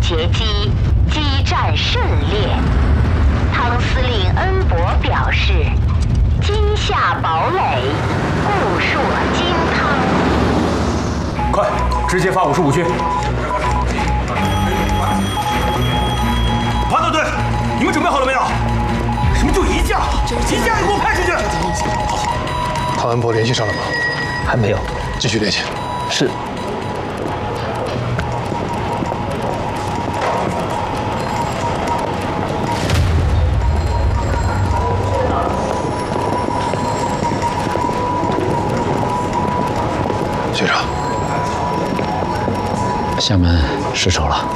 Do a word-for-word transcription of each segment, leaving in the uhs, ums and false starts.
截击，激战甚烈。汤司令恩伯表示，今夏堡垒，固树了金汤。 快，直接发五十五军！华德队，你们准备好了没有？什么就一架？一架也给我派出去！ 汤恩伯联系上了吗？ 还没有， 继续联系。 是。 学长， 厦门失守了。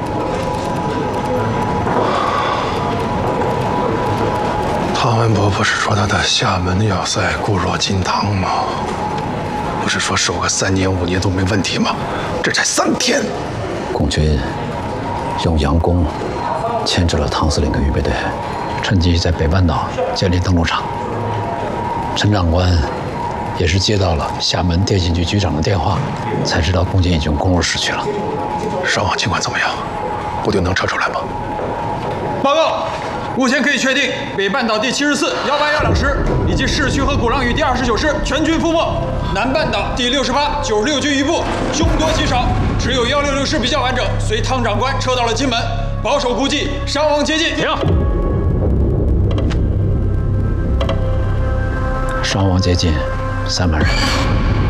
汤恩伯不是说他的厦门要塞固若金汤吗？不是说守个三年五年都没问题吗？这才三天。 共军用佯攻牵制了汤司令跟预备队，趁机在北半岛建立登陆场。陈长官也是接到了厦门电信局局长的电话，才知道共军已经攻入市区了。 伤亡情况怎么样？部队能撤出来吗？ 报告，目前可以确定，北半岛第七十四、幺八幺两师以及市区和鼓浪屿第二十九师全军覆没。南半岛第六十八、九十六军余部凶多吉少，只有幺六六师比较完整，随汤长官撤到了金门。保守估计伤亡接近。 停。伤亡接近三万人。